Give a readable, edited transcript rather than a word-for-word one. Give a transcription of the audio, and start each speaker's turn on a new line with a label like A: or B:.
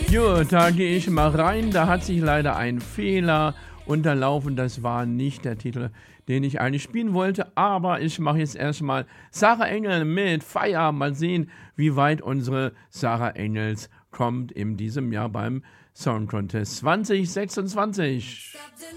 A: Gut, da gehe ich mal rein. Da hat sich leider ein Fehler unterlaufen. Das war nicht der Titel, den ich eigentlich spielen wollte. Aber ich mache jetzt erstmal Sarah Engel mit Fire. Mal sehen, wie weit unsere Sarah Engels kommt in diesem Jahr beim Song Contest 2026.